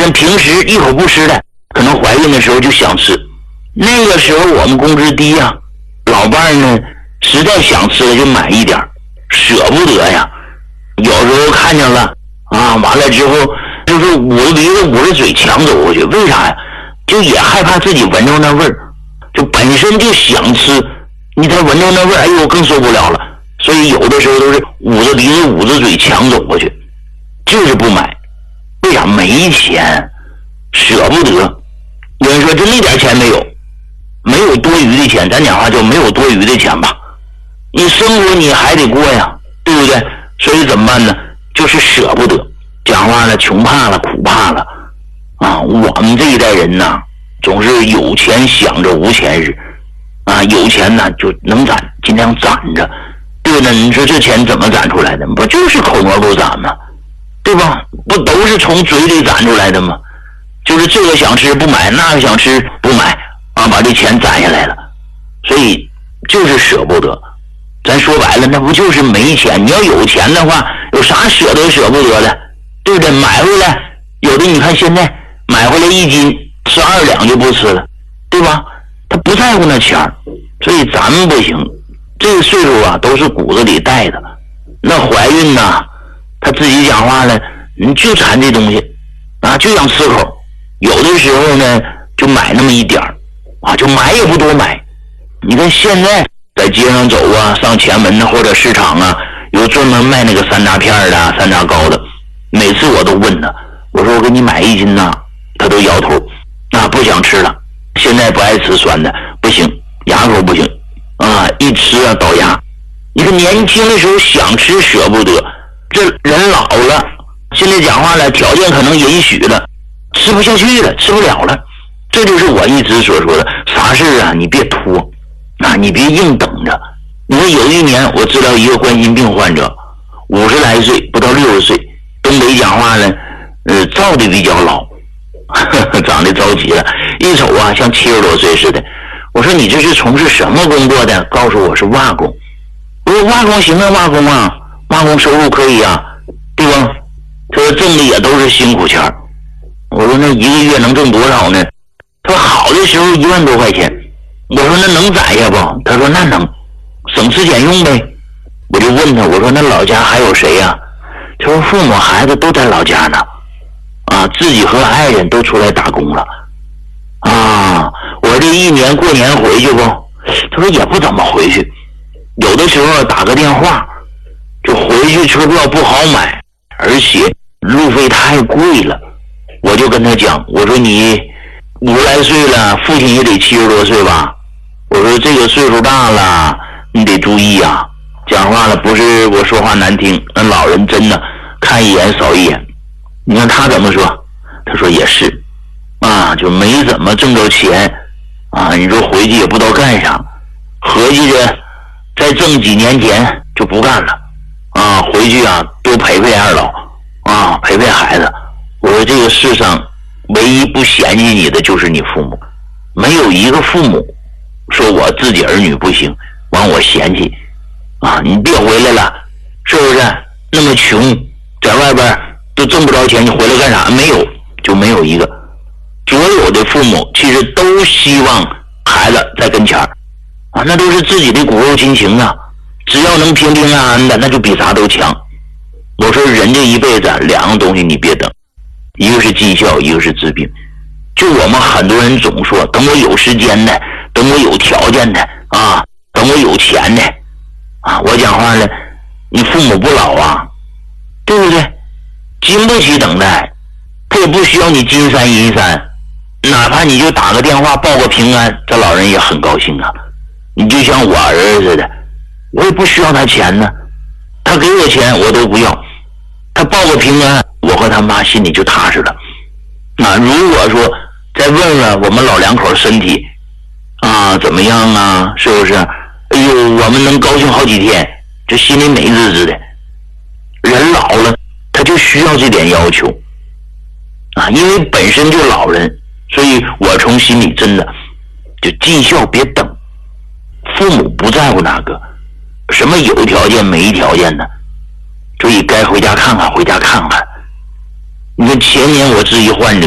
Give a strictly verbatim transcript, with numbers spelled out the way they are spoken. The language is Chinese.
呢，平时一口不吃的，可能怀孕的时候就想吃。那个时候我们工资低呀、啊，老伴儿呢实在想吃了就买一点，舍不得呀。有时候看见了啊，完了之后就是捂着鼻子捂着嘴抢走过去，为啥呀？就也害怕自己闻着那味儿，就本身就想吃，你再闻着那味儿，哎呦更受不了了。所以有的时候都是捂着鼻子捂着嘴抢走过去，就是不买。为啥？没钱，舍不得。有人说这那点钱没有，没有多余的钱，咱讲话就没有多余的钱吧。你生活你还得过呀，对不对？所以怎么办呢？就是舍不得。讲话了，穷怕了，苦怕了啊！我们这一代人呢，总是有钱想着无钱日啊，有钱呢就能攒，尽量攒着。对呢，你说这钱怎么攒出来的？不就是口蘑不攒吗？对吧？不都是从嘴里攒出来的吗？就是这个想吃不买，那个想吃不买啊，把这钱攒下来了。所以就是舍不得。咱说白了，那不就是没钱？你要有钱的话，有啥舍得舍不得的？对不对？买回来，有的你看现在买回来一斤十二两就不吃了，对吧？他不在乎那钱儿，所以咱们不行。这个岁数啊，都是骨子里带的。那怀孕呐，他自己讲话了，你就馋这东西啊，就想吃口。有的时候呢，就买那么一点儿啊，就买也不多买。你看现在在街上走啊，上前门或者市场啊，有专门卖那个山楂片的、山楂糕的。每次我都问他，我说我给你买一斤呐，他都摇头，啊，不想吃了。现在不爱吃酸的，不行，牙口不行啊，一吃啊倒牙。你看年轻的时候想吃舍不得，这人老了，现在讲话了，条件可能允许了，吃不下去了，吃不了了。这就是我一直所说的，啥事啊你别拖啊，你别硬等着。你说有一年我知道一个冠心病患者，五十来岁，不到六十岁，东北讲话呢，呃，造的比较老，呵呵，长得着急了，一瞅啊像七十多岁似的。我说你这是从事什么工作的？告诉我是瓦工。我说瓦工行啊，瓦工啊，瓦工收入可以啊，对吧？他说挣的也都是辛苦钱。我说那一个月能挣多少呢？他说好的时候一万多块钱。我说那能攒下不？他说那能，省吃俭用呗。我就问他，我说那老家还有谁呀、啊？他说父母孩子都在老家呢，啊，自己和爱人都出来打工了，啊，我这一年过年回去不？他说也不怎么回去，有的时候打个电话，就回去车票不好买，而且路费太贵了。我就跟他讲，我说你五十来岁了，父亲也得七十多岁吧？我说这个岁数大了，你得注意啊。讲话了不是我说话难听，那老人真的看一眼少一眼。你看他怎么说？他说也是啊，就没怎么挣着钱啊，你说回去也不知道干啥，合计着再挣几年钱就不干了啊，回去啊多陪陪二老啊，陪陪孩子。我说这个世上唯一不嫌弃你的就是你父母，没有一个父母说我自己儿女不行完我嫌弃啊，你别回来了，是不是？那么穷，在外边都挣不着钱，你回来干啥？没有，就没有一个。所有的父母其实都希望孩子在跟前儿啊，那都是自己的骨肉亲情啊。只要能平平安安的，那就比啥都强。我说人这一辈子两样东西你别等，一个是尽孝，一个是治病。就我们很多人总说，等我有时间的，等我有条件的啊，等我有钱的啊，我讲话了，你父母不老啊，对不对？经不起等待，他也不需要你金山银山，哪怕你就打个电话报个平安，这老人也很高兴啊。你就像我儿子似的，我也不需要他钱呢，他给我钱我都不要，他报个平安，我和他妈心里就踏实了。啊，如果说再问问我们老两口身体啊怎么样啊，是不是？哎呦，我们能高兴好几天，这心里美滋滋的。人老了，他就需要这点要求啊，因为本身就老人，所以我从心里真的就尽孝，别等。父母不在乎哪个，什么有条件没条件的，所以该回家看看，回家看看。你看前年我治一患者，